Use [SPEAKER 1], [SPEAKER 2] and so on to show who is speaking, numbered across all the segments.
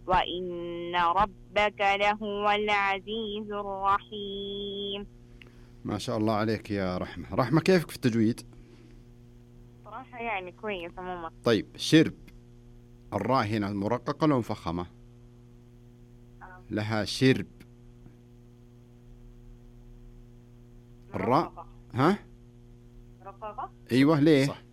[SPEAKER 1] وإن ربك لهو العزيز الرحيم.
[SPEAKER 2] ما شاء الله عليك يا رحمة. رحمة كيفك في التجويد؟
[SPEAKER 1] صراحة يعني كويس عموما.
[SPEAKER 2] طيب شرب، الراء هنا مرققة ولا مفخمة؟ لها شرب. الراء
[SPEAKER 1] مرققة.
[SPEAKER 2] ها؟
[SPEAKER 1] مرققة.
[SPEAKER 2] ايوه ليه؟
[SPEAKER 3] صح.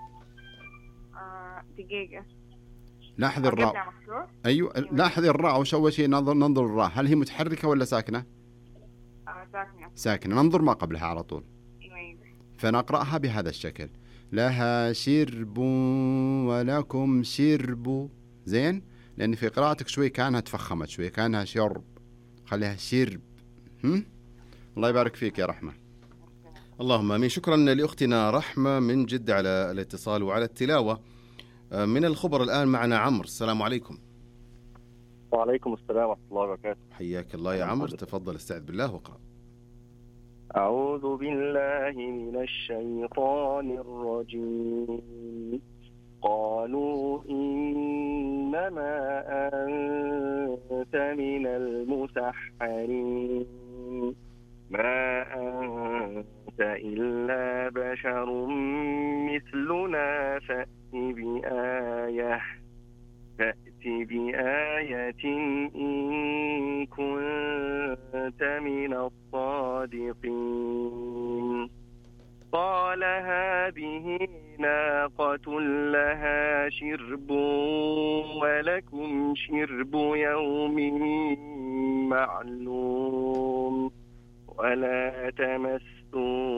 [SPEAKER 1] دقيقة.
[SPEAKER 2] لاحظ الراء. ايوه لاحظ الراء. اول شيء ننظر الراء، هل هي متحركة ولا ساكنة؟
[SPEAKER 1] ساكنة.
[SPEAKER 2] ساكنة. ننظر ما قبلها على طول، فنقرأها بهذا الشكل: لها شرب ولكم شرب. زين، لأن في قراءتك شوي كانها تفخمت شوي، كانها شرب، خليها شرب. الله يبارك فيك يا رحمة.
[SPEAKER 3] اللهم آمين. شكرا لأختنا رحمة من جدة على الاتصال وعلى التلاوة. من الخبر الآن معنا عمرو. السلام عليكم.
[SPEAKER 4] وعليكم السلام ورحمة الله وبركاته.
[SPEAKER 3] حياك الله يا عمرو، تفضل استعذ بالله واقرأ.
[SPEAKER 4] أعوذ بالله من الشيطان الرجيم. قالوا إنما أنت من المسحرين ما أنت إلا بشر مثلنا فأت بآية إن كنت من الصادقين. قال هذه ناقة لها شرب ولكم شرب يوم معلوم ولا تمسوا